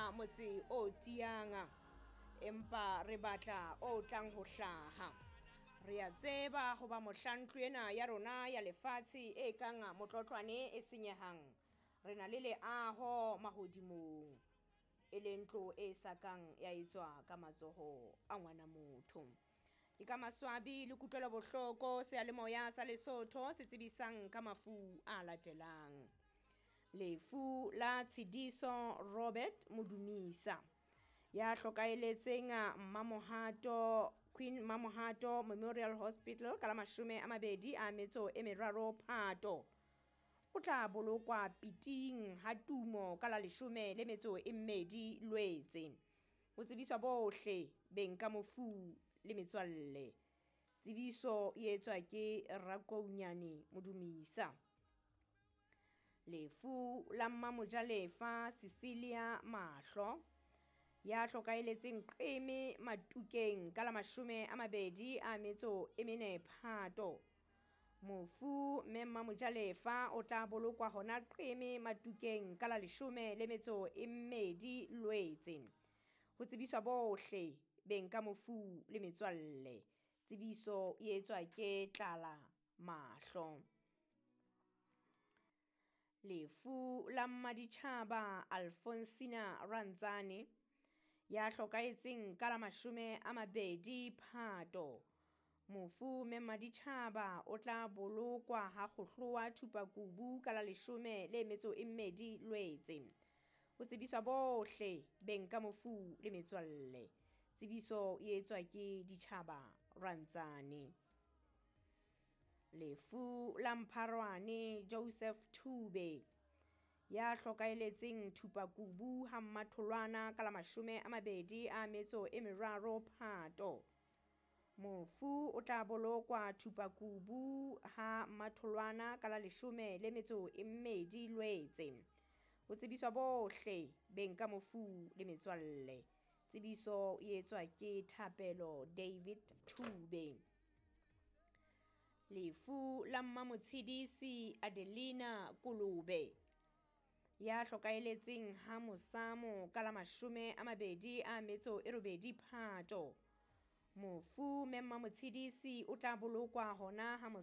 batla motse o tianga, empa re batla o tlang ho hlaha. Re a tseba ho ba mohlantlo ena ya rona ya lefatshe e kang motlotlwane e senyehang. Re na le leaho mahodimong, e leng ntlo e sakang ya etswa ka matsoho a ngwana motho. Ke ka maswabi le kutlwelo bohloko seyalemoya sa Lesotho se tsebisang ka mafu a latelang. Lefu la Tshidiso Robert Modumisa, ya hlokaeletseng Queen Mamohato Memorial Hospital ka la 23 Phato, o tla bolokwa piting ha tumo ka la 12 Lwetse. Ho tsebiswa bohle beng ka mofu le metswalle. Tsebiso e etswa ke Rakounyane Modumisa. Lefu la Mmamojalefa Cecilia Mahlo, ya hlokaeletseng qeme Matukeng ka la 24 Phato. Mofu Mmamojalefa o tla bolokwa hona qeme Matukeng ka la 12 Lwetse. Ho tsebiswa bohle beng ka mofu le metswalle. Tsebiso e etswa ke Tlala Mahlo. Lefu la Mmaditjhaba Alfonsina Rantsane, ya hlokaetseng ka la 20 Phato. Mofu Mmaditjhaba o tla bolokwa ha kgohlowa Thupakubu ka la 12 Lwetse. Ho tsebiswa bohle beng ka mofu le metswalle. Tsebiso e etswa ke Ditjhaba Rantsane. Lefu la Mpharwane Joseph Thube, ya hlokaeletseng Thupakubu ha Mmatholwana ka la 23 Phato. Mofu o tla bolokwa Thupakubu ha Mmatholwana ka la 12 Lwetse. Ho tsebiswa bohle beng ka mofu le metswalle. Tsebiso e etswa ke Thapelo David Thube. Lefu la Mmamotshidisi Adelina Kulube, ya hlokaeletseng ha Mosamo ka la 28 Phato. Mofu Mmamotshidisi o tla bolokwa hona ha